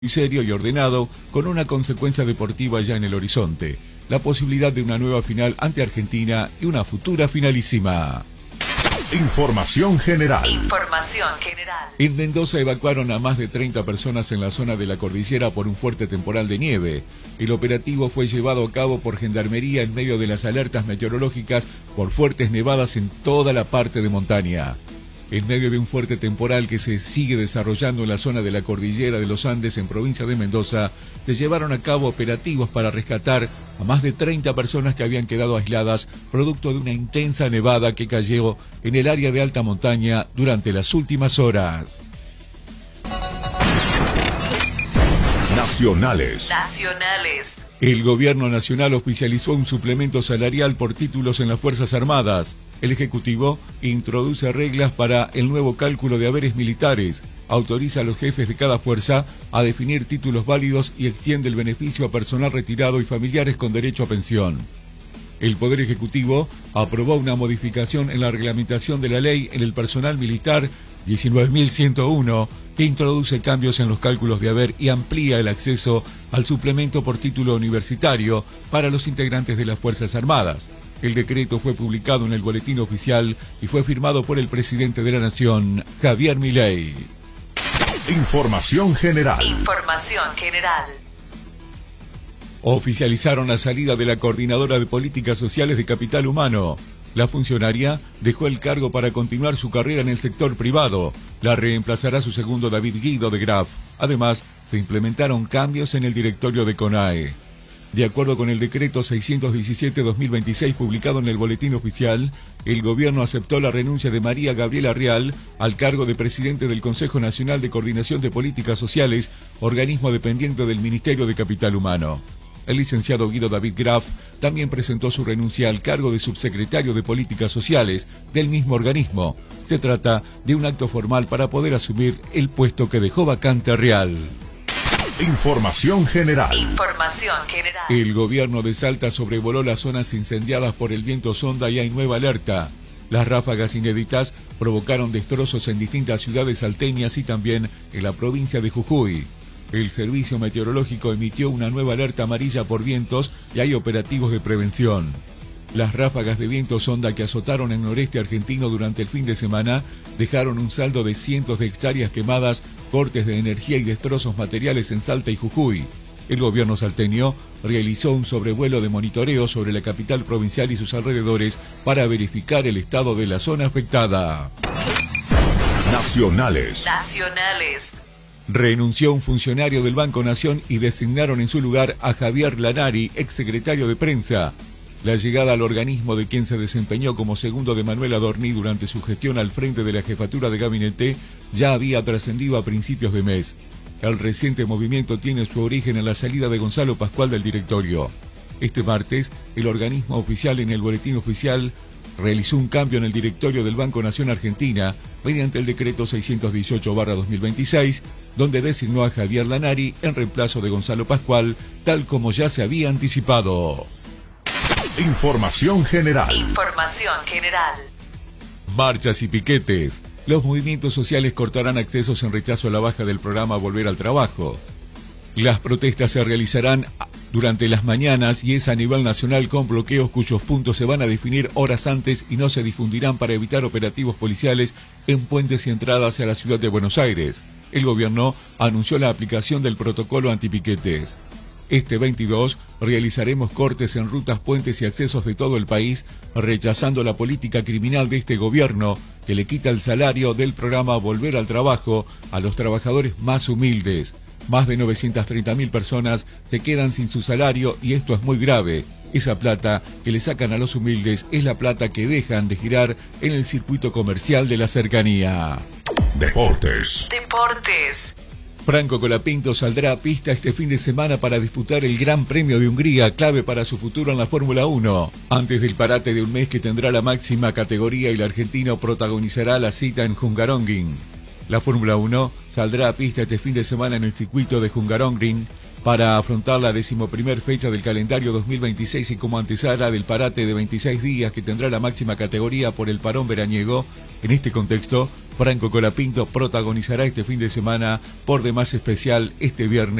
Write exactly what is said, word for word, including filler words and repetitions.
serio y ordenado, con una consecuencia deportiva ya en el horizonte, la posibilidad de una nueva final ante Argentina y una futura finalísima. Información general. Información general. En Mendoza evacuaron a más de treinta personas en la zona de la cordillera por un fuerte temporal de nieve. El operativo fue llevado a cabo por Gendarmería en medio de las alertas meteorológicas por fuertes nevadas en toda la parte de montaña. En medio de un fuerte temporal que se sigue desarrollando en la zona de la cordillera de los Andes en provincia de Mendoza, se llevaron a cabo operativos para rescatar a más de treinta personas que habían quedado aisladas producto de una intensa nevada que cayó en el área de alta montaña durante las últimas horas. Nacionales. Nacionales. El gobierno nacional oficializó un suplemento salarial por títulos en las Fuerzas Armadas. El Ejecutivo introduce reglas para el nuevo cálculo de haberes militares, autoriza a los jefes de cada fuerza a definir títulos válidos y extiende el beneficio a personal retirado y familiares con derecho a pensión. El Poder Ejecutivo aprobó una modificación en la reglamentación de la ley en el personal militar diecinueve mil ciento uno, que introduce cambios en los cálculos de haber y amplía el acceso al suplemento por título universitario para los integrantes de las Fuerzas Armadas. El decreto fue publicado en el Boletín Oficial y fue firmado por el presidente de la Nación, Javier Milei. Información general. Información general. Oficializaron la salida de la coordinadora de políticas sociales de Capital Humano. La funcionaria dejó el cargo para continuar su carrera en el sector privado. La reemplazará su segundo David Guido de Graf. Además, se implementaron cambios en el directorio de CONAE. De acuerdo con el decreto seiscientos diecisiete guión dos mil veintiséis publicado en el Boletín Oficial, el gobierno aceptó la renuncia de María Gabriela Real al cargo de presidente del Consejo Nacional de Coordinación de Políticas Sociales, organismo dependiente del Ministerio de Capital Humano. El licenciado Guido David Graf también presentó su renuncia al cargo de subsecretario de Políticas Sociales del mismo organismo. Se trata de un acto formal para poder asumir el puesto que dejó vacante Real. Información general. Información general. El gobierno de Salta sobrevoló las zonas incendiadas por el viento sonda y hay nueva alerta. Las ráfagas inéditas provocaron destrozos en distintas ciudades salteñas y también en la provincia de Jujuy. El Servicio Meteorológico emitió una nueva alerta amarilla por vientos y hay operativos de prevención. Las ráfagas de viento sonda que azotaron el noreste argentino durante el fin de semana dejaron un saldo de cientos de hectáreas quemadas, cortes de energía y destrozos materiales en Salta y Jujuy. El gobierno salteño realizó un sobrevuelo de monitoreo sobre la capital provincial y sus alrededores para verificar el estado de la zona afectada. Nacionales. Nacionales. Renunció un funcionario del Banco Nación y designaron en su lugar a Javier Lanari, exsecretario de Prensa. La llegada al organismo de quien se desempeñó como segundo de Manuel Adorni durante su gestión al frente de la jefatura de gabinete ya había trascendido a principios de mes. El reciente movimiento tiene su origen en la salida de Gonzalo Pascual del directorio. Este martes, el organismo oficial en el Boletín Oficial realizó un cambio en el directorio del Banco Nación Argentina mediante el decreto seiscientos dieciocho barra dos mil veintiséis, donde designó a Javier Lanari en reemplazo de Gonzalo Pascual, tal como ya se había anticipado. Información general. Información general. Marchas y piquetes. Los movimientos sociales cortarán accesos en rechazo a la baja del programa Volver al Trabajo. Las protestas se realizarán durante las mañanas y es a nivel nacional con bloqueos cuyos puntos se van a definir horas antes y no se difundirán para evitar operativos policiales en puentes y entradas a la ciudad de Buenos Aires. El gobierno anunció la aplicación del protocolo antipiquetes. Este veintidós realizaremos cortes en rutas, puentes y accesos de todo el país, rechazando la política criminal de este gobierno que le quita el salario del programa Volver al Trabajo a los trabajadores más humildes. Más de novecientas treinta mil personas se quedan sin su salario y esto es muy grave. Esa plata que le sacan a los humildes es la plata que dejan de girar en el circuito comercial de la cercanía. Deportes. Deportes. Franco Colapinto saldrá a pista este fin de semana para disputar el Gran Premio de Hungría, clave para su futuro en la Fórmula uno. Antes del parate de un mes que tendrá la máxima categoría, el argentino protagonizará la cita en Hungaroring. La Fórmula uno saldrá a pista este fin de semana en el circuito de Hungaroring para afrontar la decimoprimer fecha del calendario dos mil veintiséis y como antesala del parate de veintiséis días que tendrá la máxima categoría por el parón veraniego. En este contexto, Franco Colapinto protagonizará este fin de semana por demás especial este viernes